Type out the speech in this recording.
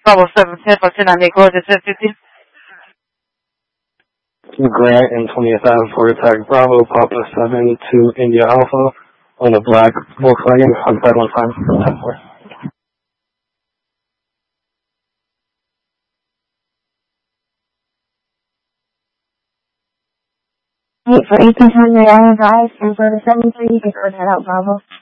Bravo 710, Lieutenant Nico, just 50. Grant and 20th Ave for attack Bravo, Papa 7 to India Alpha on the black Volkswagen, occupied 15, 10-4. For 1800 Island Drive, and for the 73, you can head out Bravo.